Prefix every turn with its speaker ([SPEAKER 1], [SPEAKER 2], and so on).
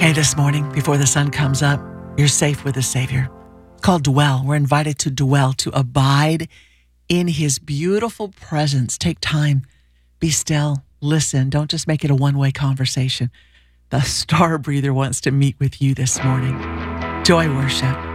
[SPEAKER 1] Hey, this morning, before the sun comes up, you're safe with the Savior. It's called dwell. We're invited to dwell, to abide in his beautiful presence. Take time, be still, listen. Don't just make it a one-way conversation. The star breather wants to meet with you this morning. Joy worship.